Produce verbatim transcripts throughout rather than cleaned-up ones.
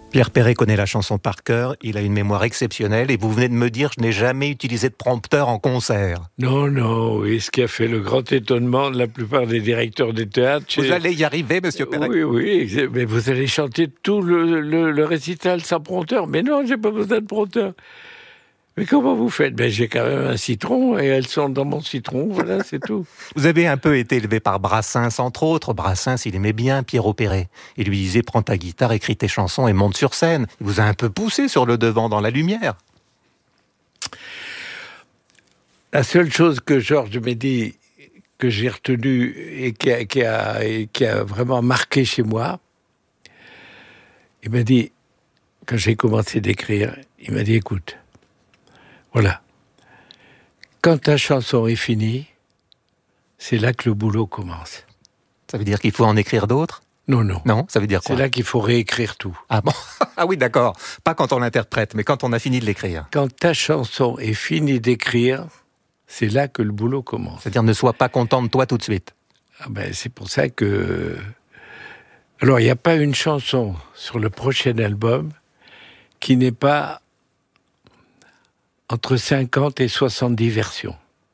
Pierre Perret connaît la chanson par cœur, il a une mémoire exceptionnelle et vous venez de me dire je n'ai jamais utilisé de prompteur en concert. Non, non, oui, ce qui a fait le grand étonnement de la plupart des directeurs des théâtres. Vous chez... allez y arriver, monsieur Perret? Oui, oui, mais vous allez chanter tout le, le, le récital sans prompteur. Mais non, j'ai pas besoin de prompteur. Mais comment vous faites? Ben, j'ai quand même un citron et elles sont dans mon citron, voilà, c'est tout. Vous avez un peu été élevé par Brassens, entre autres. Brassens, il aimait bien Pierrot Perret. Il lui disait, prends ta guitare, écris tes chansons et monte sur scène. Il vous a un peu poussé sur le devant, dans la lumière. La seule chose que Georges m'a dit, que j'ai retenu et qui a, qui a, et qui a vraiment marqué chez moi, il m'a dit, quand j'ai commencé d'écrire, il m'a dit, écoute, voilà. Quand ta chanson est finie, c'est là que le boulot commence. Ça veut dire qu'il faut en écrire d'autres? Non, non. Non, ça veut dire quoi? C'est là qu'il faut réécrire tout. Ah bon? Ah oui, d'accord. Pas quand on l'interprète, mais quand on a fini de l'écrire. Quand ta chanson est finie d'écrire, c'est là que le boulot commence. C'est-à-dire ne sois pas content de toi tout de suite. Ah ben, c'est pour ça que... Alors, il n'y a pas une chanson sur le prochain album qui n'est pas entre cinquante et soixante-dix versions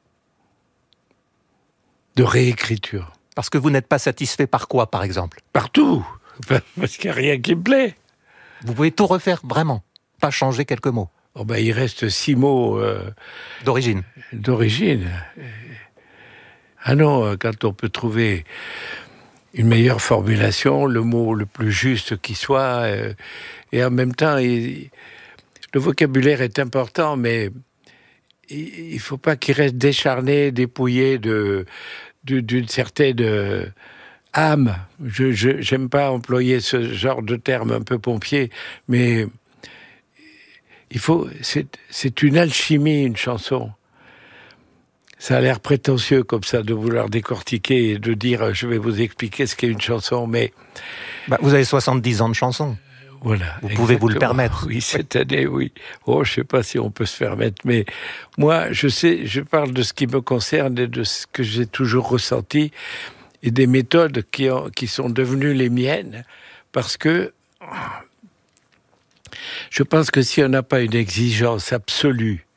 de réécriture. Parce que vous n'êtes pas satisfait par quoi, par exemple? Partout. Parce qu'il n'y a rien qui me plaît. Vous pouvez tout refaire, vraiment. Pas changer quelques mots. Oh ben, il reste six mots... Euh, d'origine. D'origine. Ah non, quand on peut trouver une meilleure formulation, le mot le plus juste qui soit, euh, et en même temps... Il, le vocabulaire est important, mais il ne faut pas qu'il reste décharné, dépouillé de, de, d'une certaine euh, âme. Je n'aime pas employer ce genre de terme un peu pompier, mais il faut, c'est, c'est une alchimie, une chanson. Ça a l'air prétentieux comme ça de vouloir décortiquer et de dire je vais vous expliquer ce qu'est une chanson, mais... Bah, vous avez soixante-dix ans de chansons. Voilà. Vous exactement. Pouvez vous le permettre. Oui, cette année, oui. Oh, je ne sais pas si on peut se permettre, mais moi, je sais, je parle de ce qui me concerne et de ce que j'ai toujours ressenti et des méthodes qui, ont, qui sont devenues les miennes, parce que je pense que si on n'a pas une exigence absolue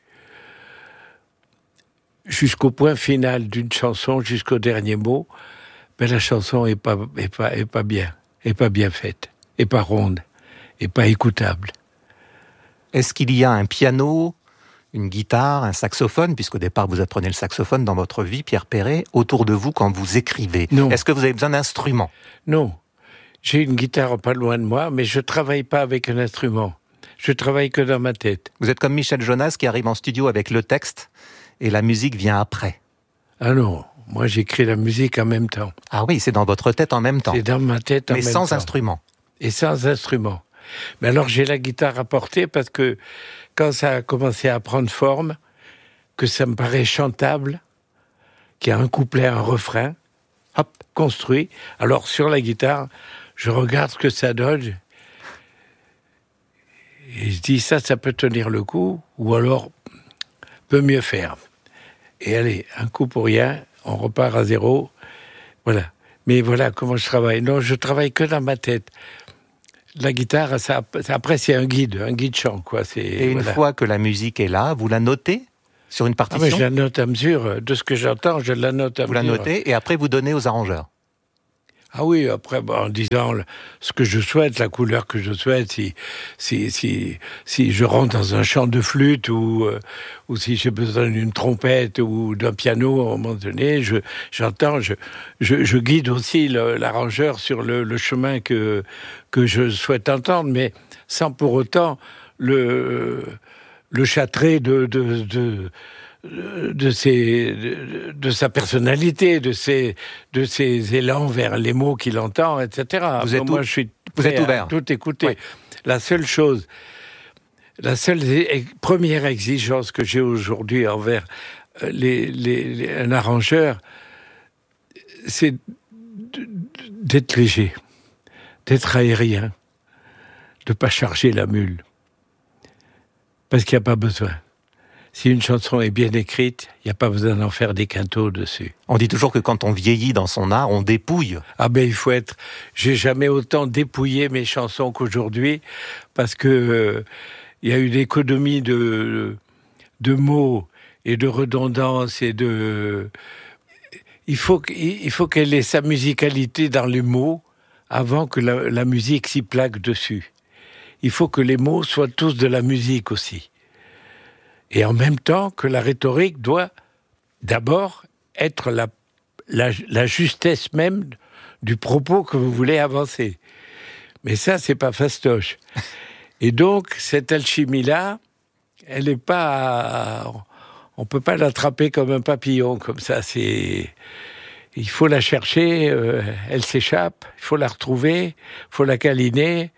jusqu'au point final d'une chanson, jusqu'au dernier mot, ben la chanson est pas, est pas, est pas bien, est pas bien faite, est pas ronde. Et pas écoutable. Est-ce qu'il y a un piano, une guitare, un saxophone, puisqu'au départ vous apprenez le saxophone dans votre vie, Pierre Perret, autour de vous quand vous écrivez? Non. Est-ce que vous avez besoin d'instruments? Non. J'ai une guitare pas loin de moi, mais je travaille pas avec un instrument. Je travaille que dans ma tête. Vous êtes comme Michel Jonas qui arrive en studio avec le texte et la musique vient après. Ah non, moi j'écris la musique en même temps. Ah oui, c'est dans votre tête en même temps. C'est dans ma tête en mais même temps. Mais sans instrument. Et sans instrument. Mais alors j'ai la guitare à portée parce que quand ça a commencé à prendre forme, que ça me paraît chantable, qu'il y a un couplet, un refrain, hop, construit. Alors sur la guitare, je regarde ce que ça donne et je dis ça, ça peut tenir le coup, ou alors peut mieux faire. Et allez, un coup pour rien, on repart à zéro, voilà. Mais voilà comment je travaille. Non, je travaille que dans ma tête. La guitare, ça, après, c'est un guide, un guide chant, quoi. C'est, et une voilà. fois que la musique est là, vous la notez sur une partition? Ah, mais je la note à mesure. De ce que j'entends, je la note à vous mesure. Vous la notez et après, vous donnez aux arrangeurs? Ah oui, après, bon, en disant ce que je souhaite, la couleur que je souhaite, si, si, si, si je rentre dans un chant de flûte ou, euh, ou si j'ai besoin d'une trompette ou d'un piano à un moment donné, je, j'entends, je, je, je guide aussi le, l'arrangeur sur le, le chemin que, que je souhaite entendre, mais sans pour autant le, le châtrer de, de, de de ses, de, de sa personnalité, de ses, de ses élans vers les mots qu'il entend, et cetera. Vous êtes, moi, tout, je suis vous êtes ouvert. Tout écouter. Oui. La seule chose, la seule e- première exigence que j'ai aujourd'hui envers les, les, les, un arrangeur, c'est d'être léger, d'être aérien, de pas charger la mule, parce qu'il n'y a pas besoin. Si une chanson est bien écrite, il n'y a pas besoin d'en faire des quintaux dessus. On dit toujours que quand on vieillit dans son art, on dépouille. Ah ben il faut être... J'ai jamais autant dépouillé mes chansons qu'aujourd'hui, parce que euh, il y a une économie de, de mots et de redondance et de... Il faut, il faut qu'elle ait sa musicalité dans les mots avant que la, la musique s'y plaque dessus. Il faut que les mots soient tous de la musique aussi. Et en même temps que la rhétorique doit d'abord être la, la, la justesse même du propos que vous voulez avancer. Mais ça, c'est pas fastoche. Et donc, cette alchimie-là, elle n'est pas... On peut pas l'attraper comme un papillon, comme ça. C'est... Il faut la chercher, euh, elle s'échappe, il faut la retrouver, il faut la câliner.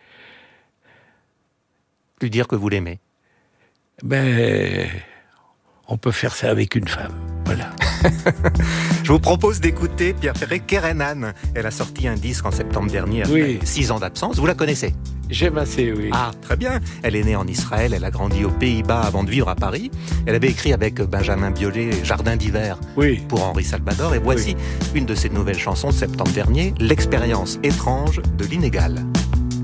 Lui dire que vous l'aimez. Ben, on peut faire ça avec une femme, voilà. Je vous propose d'écouter Pierre Perret, Kerenan. Elle a sorti un disque en septembre dernier, après oui. six ans d'absence. Vous la connaissez? J'aime assez, oui. Ah, très bien. Elle est née en Israël, elle a grandi aux Pays-Bas avant de vivre à Paris. Elle avait écrit avec Benjamin Biolay Jardin d'hiver oui. pour Henri Salvador. Et voici oui. une de ses nouvelles chansons de septembre dernier, L'expérience étrange de l'inégal.